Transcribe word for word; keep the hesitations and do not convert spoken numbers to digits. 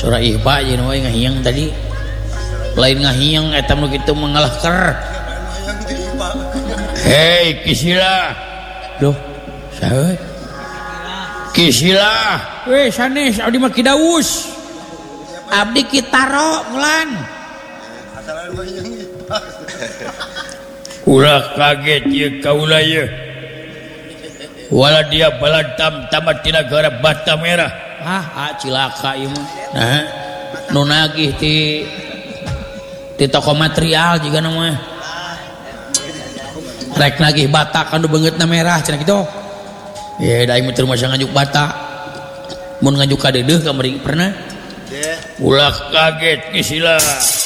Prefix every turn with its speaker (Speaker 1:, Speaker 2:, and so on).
Speaker 1: surah ihba jeung we ngahiang tadi lain ngahiang eta nu kitu mengalah ker hei kisila loh sae kisila we sanes abdi mah kidaus abdi kitaro mulan ulah kaget ye kaula ye wala dia baladam tamat di negara Bata Merah ah, ah cilaka ieu mah nah nu nagih ti di toko material juga nama rek nagih bata kan beungeutna merah cenah kitu ya da aing teu masa ngajuk bata mun ngajuk ka deudeuh kamari pernah ulah kaget kisila